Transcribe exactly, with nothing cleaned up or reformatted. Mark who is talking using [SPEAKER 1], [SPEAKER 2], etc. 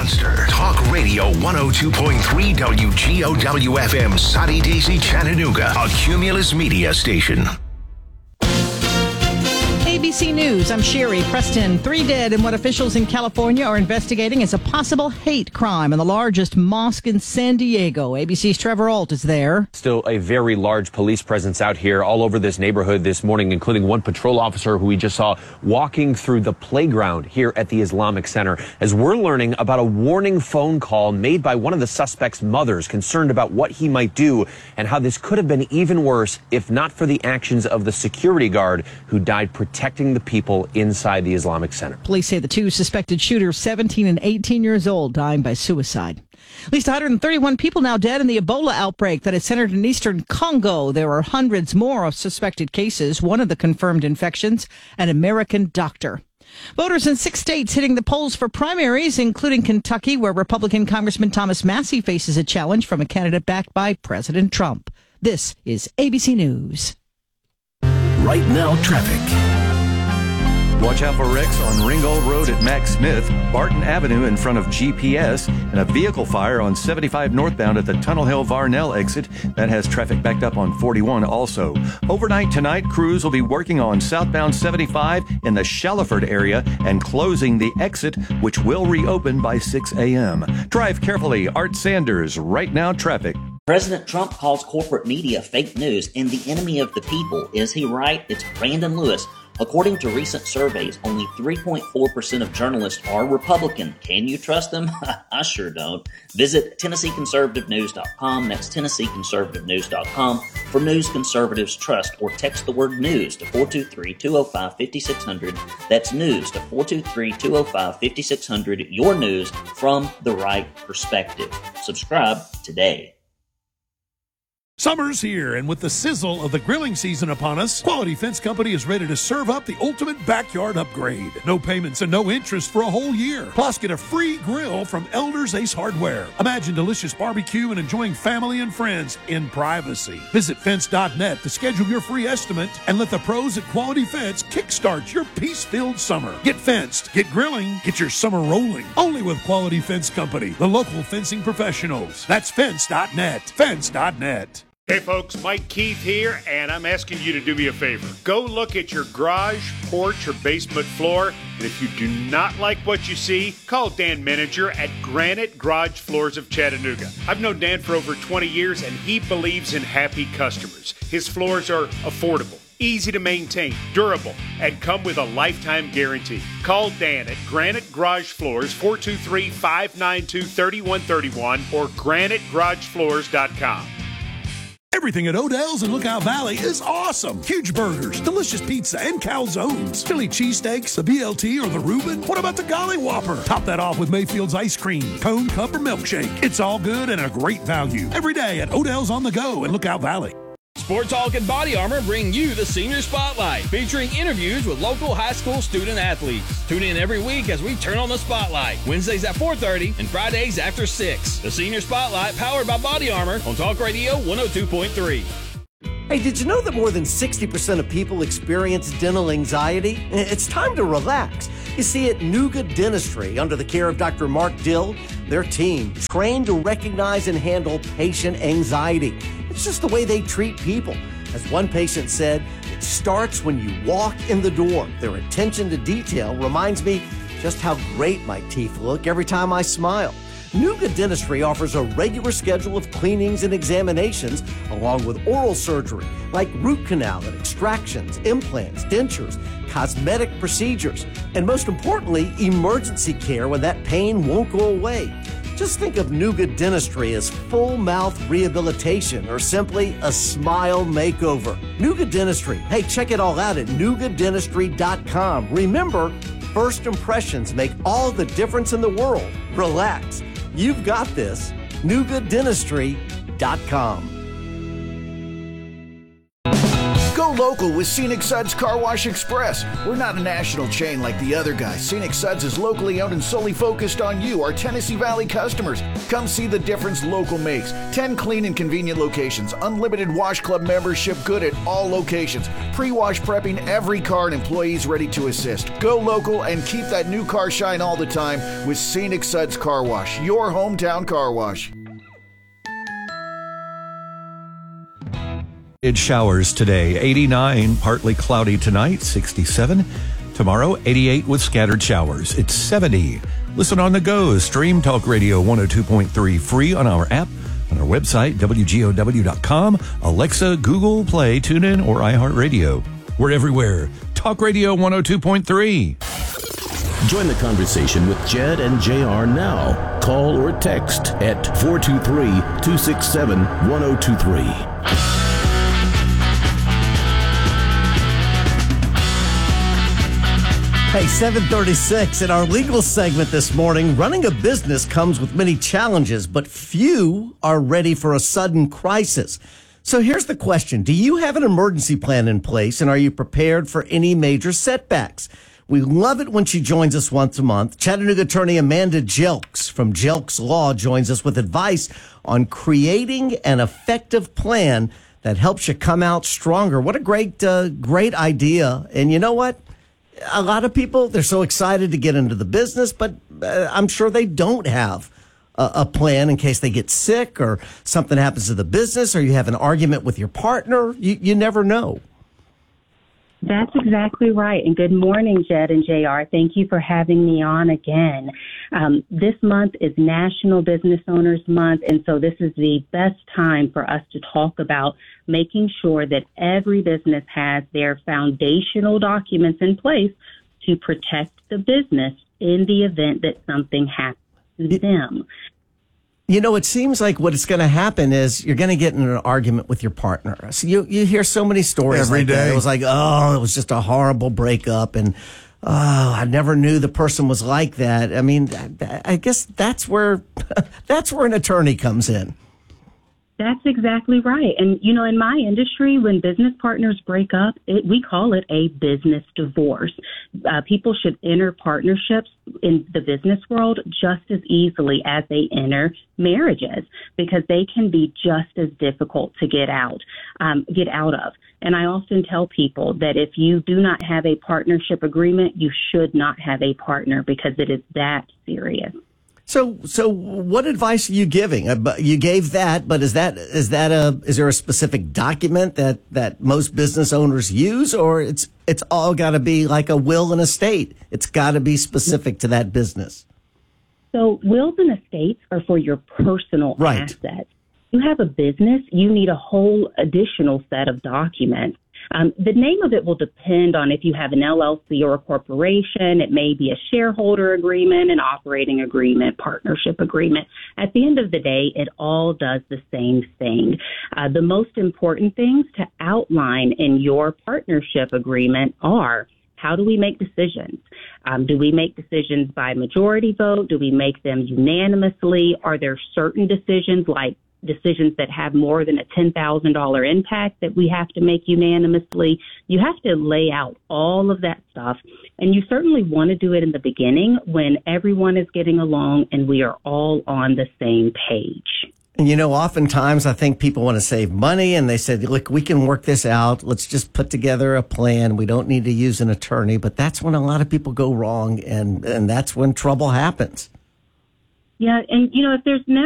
[SPEAKER 1] Monster. Talk Radio one oh two point three W G O W F M, Soddy Daisy, Chattanooga. A Cumulus Media station.
[SPEAKER 2] A B C News, I'm Sherry Preston. Three dead in what officials in California are investigating as a possible hate crime in the largest mosque in San Diego. A B C's Trevor Ault is there.
[SPEAKER 3] Still a very large police presence out here all over this neighborhood this morning, including one patrol officer who we just saw walking through the playground here at the Islamic Center, as we're learning about a warning phone call made by one of the suspect's mothers concerned about what he might do and how this could have been even worse if not for the actions of the security guard who died protecting the people inside the Islamic Center.
[SPEAKER 2] Police say the two suspected shooters, seventeen and eighteen years old, dying by suicide. At least one hundred thirty-one people now dead in the Ebola outbreak that is centered in eastern Congo. There are hundreds more of suspected cases. One of the confirmed infections, an American doctor. Voters in six states hitting the polls for primaries, including Kentucky, where Republican Congressman Thomas Massie faces a challenge from a candidate backed by President Trump. This is A B C News.
[SPEAKER 1] Right now, traffic.
[SPEAKER 4] Watch out for wrecks on Ringgold Road at Max Smith, Barton Avenue in front of G P S, and a vehicle fire on seventy-five northbound at the Tunnel Hill Varnell exit. That has traffic backed up on forty-one also. Overnight tonight, crews will be working on southbound seventy-five in the Shallowford area and closing the exit, which will reopen by six a.m. Drive carefully. Art Sanders, Right Now Traffic.
[SPEAKER 5] President Trump calls corporate media fake news and the enemy of the people. Is he right? It's Brandon Lewis. According to recent surveys, only three point four percent of journalists are Republican. Can you trust them? I sure don't. Visit Tennessee Conservative News dot com. That's Tennessee Conservative News dot com for news conservatives trust, or text the word news to four two three, two oh five, five six zero zero. That's news to four two three, two oh five, five six zero zero. Your news from the right perspective. Subscribe today.
[SPEAKER 6] Summer's here, and with the sizzle of the grilling season upon us, Quality Fence Company is ready to serve up the ultimate backyard upgrade. No payments and no interest for a whole year. Plus, get a free grill from Elders Ace Hardware. Imagine delicious barbecue and enjoying family and friends in privacy. Visit fence dot net to schedule your free estimate and let the pros at Quality Fence kickstart your peace-filled summer. Get fenced, get grilling, get your summer rolling. Only with Quality Fence Company, the local fencing professionals. That's fence dot net. fence dot net.
[SPEAKER 7] Hey folks, Mike Keith here, and I'm asking you to do me a favor. Go look at your garage, porch, or basement floor, and if you do not like what you see, call Dan Meninger at Granite Garage Floors of Chattanooga. I've known Dan for over twenty years, and he believes in happy customers. His floors are affordable, easy to maintain, durable, and come with a lifetime guarantee. Call Dan at Granite Garage Floors, four two three, five nine two, three one three one, or granite garage floors dot com.
[SPEAKER 6] Everything at Odell's in Lookout Valley is awesome. Huge burgers, delicious pizza, and calzones. Philly cheesesteaks, the B L T, or the Reuben. What about the Golly Whopper? Top that off with Mayfield's ice cream, cone, cup, or milkshake. It's all good and a great value. Every day at Odell's on the Go in Lookout Valley.
[SPEAKER 8] Sport Talk and Body Armor bring you the Senior Spotlight, featuring interviews with local high school student athletes. Tune in every week as we turn on the spotlight, Wednesdays at four thirty and Fridays after six. The Senior Spotlight, powered by Body Armor on Talk Radio one oh two point three.
[SPEAKER 9] Hey, did you know that more than sixty percent of people experience dental anxiety? It's time to relax. You see, at Nuga Dentistry, under the care of Doctor Mark Dill, their team trained to recognize and handle patient anxiety. It's just the way they treat people. As one patient said, it starts when you walk in the door. Their attention to detail reminds me just how great my teeth look every time I smile. Nuga Dentistry offers a regular schedule of cleanings and examinations, along with oral surgery, like root canal and extractions, implants, dentures, cosmetic procedures, and most importantly, emergency care when that pain won't go away. Just think of Nuga Dentistry as full mouth rehabilitation or simply a smile makeover. Nuga Dentistry. Hey, check it all out at nuga dentistry dot com. Remember, first impressions make all the difference in the world. Relax. You've got this. nuga dentistry dot com.
[SPEAKER 1] Go
[SPEAKER 10] Go local with Scenic Suds Car Wash Express. We're not a national chain like the other guys. Scenic Suds is locally owned and solely focused on you, our Tennessee Valley customers. Come see the difference local makes. ten clean and convenient locations. Unlimited Wash Club membership good at all locations. Pre-wash prepping every car and employees ready to assist. Go local and keep that new car shine all the time with Scenic Suds Car Wash, your hometown car wash.
[SPEAKER 4] It showers today, eighty-nine, partly cloudy tonight, sixty-seven. Tomorrow, eighty-eight with scattered showers. It's seventy. Listen on the go, stream Talk Radio one oh two point three free on our app, on our website, W G O W dot com, Alexa, Google Play, TuneIn, or iHeartRadio. We're everywhere. Talk Radio one oh two point three.
[SPEAKER 11] Join the conversation with Jed and J R now. Call or text at four two three, two six seven, one oh two three.
[SPEAKER 9] Hey, seven thirty-six in our legal segment this morning. Running a business comes with many challenges, but few are ready for a sudden crisis. So here's the question. Do you have an emergency plan in place, and are you prepared for any major setbacks? We love it when she joins us once a month. Chattanooga attorney Amanda Jelks from Jelks Law joins us with advice on creating an effective plan that helps you come out stronger. What a great, uh, great idea. And you know what? A lot of people, they're so excited to get into the business, but uh, I'm sure they don't have a, a plan in case they get sick or something happens to the business or you have an argument with your partner. You, you never know.
[SPEAKER 12] That's exactly right. And good morning, Jed and J R. Thank you for having me on again. Um, this month is National Business Owners Month, and so this is the best time for us to talk about making sure that every business has their foundational documents in place to protect the business in the event that something happens to them.
[SPEAKER 9] You know, it seems like what's going to happen is you're going to get in an argument with your partner. So you you hear so many stories
[SPEAKER 13] every
[SPEAKER 9] like
[SPEAKER 13] day.
[SPEAKER 9] That. It was like, oh, it was just a horrible breakup, and oh, I never knew the person was like that. I mean, I guess that's where that's where an attorney comes in.
[SPEAKER 12] That's exactly right. And, you know, in my industry, when business partners break up, it, we call it a business divorce. Uh, people should enter partnerships in the business world just as easily as they enter marriages, because they can be just as difficult to get out, um, get out of. And I often tell people that if you do not have a partnership agreement, you should not have a partner, because it is that serious.
[SPEAKER 9] So, so what advice are you giving? You gave that, but is that is that a is there a specific document that, that most business owners use, or it's it's all got to be like a will and estate? It's got to be specific to that business.
[SPEAKER 12] So, wills and estates are for your personal
[SPEAKER 9] right.
[SPEAKER 12] assets. You have a business, you need a whole additional set of documents. Um, the name of it will depend on if you have an L L C or a corporation. It may be a shareholder agreement, an operating agreement, partnership agreement. At the end of the day, it all does the same thing. Uh, the most important things to outline in your partnership agreement are: how do we make decisions? Um, do we make decisions by majority vote? Do we make them unanimously? Are there certain decisions, like decisions that have more than a ten thousand dollars impact, that we have to make unanimously? You have to lay out all of that stuff. And you certainly want to do it in the beginning when everyone is getting along and we are all on the same page.
[SPEAKER 9] And, you know, oftentimes I think people want to save money, and they said, look, we can work this out. Let's just put together a plan. We don't need to use an attorney. But that's when a lot of people go wrong, and, and that's when trouble happens.
[SPEAKER 12] Yeah, and, you know, if there's never